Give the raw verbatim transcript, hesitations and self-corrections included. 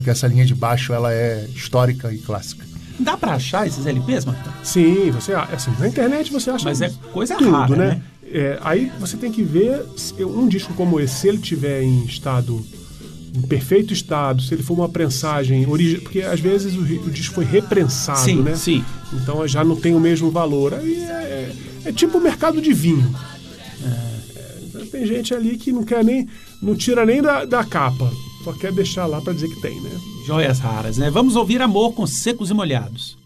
que essa linha de baixo ela é histórica e clássica. Dá pra achar esses L Ps, Marta? Sim, você, assim, na internet você acha. Mas é coisa tudo, rara, né? né? É, aí você tem que ver se- um disco como esse, se ele tiver em estado, em perfeito estado, se ele for uma prensagem original, porque às vezes o, ri- o disco foi reprensado, Sim, né? sim. Então já não tem o mesmo valor. Aí é, é, é tipo o mercado de vinho. É, tem gente ali que não quer nem, não tira nem da, da capa, só quer deixar lá para dizer que tem, né? Joias raras, né? Vamos ouvir Amor com Secos e Molhados.